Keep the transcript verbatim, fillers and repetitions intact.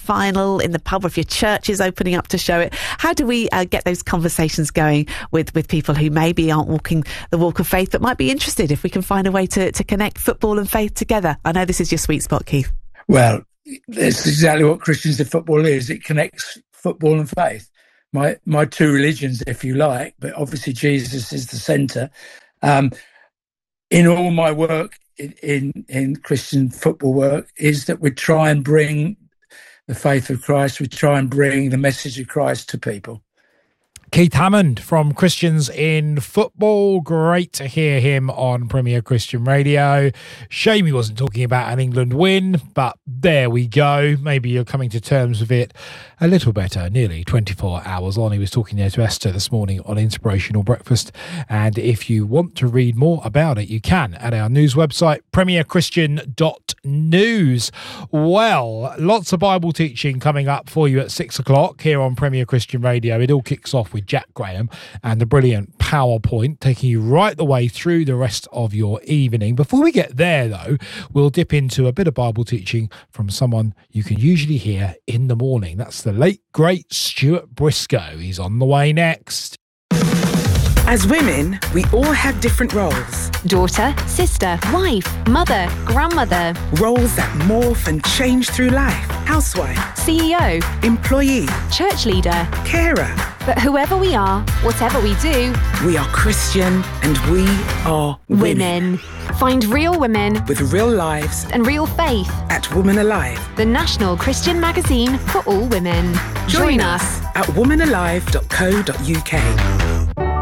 final in the pub, or if your church is opening up to show it? How do we uh, get those conversations going with, with people who maybe aren't walking the walk of faith but might be interested, if we can find a way to, to connect football and faith together? I know this is your sweet spot, Keith. Well, that's exactly what Christians in Football is. It connects football and faith. My my two religions, if you like, but obviously Jesus is the centre. Um, in all my work in, in, in Christian football work is that we try and bring the faith of Christ, we try and bring the message of Christ to people. Keith Hammond from Christians in Football. Great to hear him on Premier Christian Radio. Shame he wasn't talking about an England win, but there we go. Maybe you're coming to terms with it a little better. Nearly twenty-four hours on. He was talking there to Esther this morning on Inspirational Breakfast. And if you want to read more about it, you can at our news website, premier christian dot news. Well, lots of Bible teaching coming up for you at six o'clock here on Premier Christian Radio. It all kicks off with Jack Graham and the brilliant PowerPoint, taking you right the way through the rest of your evening. Before we get there, though, we'll dip into a bit of Bible teaching from someone you can usually hear in the morning. That's the late, great Stuart Briscoe. He's on the way next. As women, we all have different roles. Daughter, sister, wife, mother, grandmother. Roles that morph and change through life. Housewife, C E O, employee, church leader, carer. But whoever we are, whatever we do, we are Christian and we are women. women. Find real women with real lives and real faith at Woman Alive, the national Christian magazine for all women. Join, Join us at woman alive dot co dot uk.